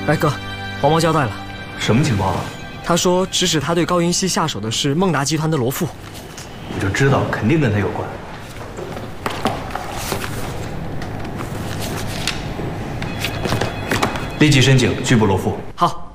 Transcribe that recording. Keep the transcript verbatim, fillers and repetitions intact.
哎哥，黄毛交代了， 什么情况啊？ 他说指使他对高云熙下手的是孟达集团的罗富。 我就知道，肯定跟他有关。立即申请拘捕罗富。 好。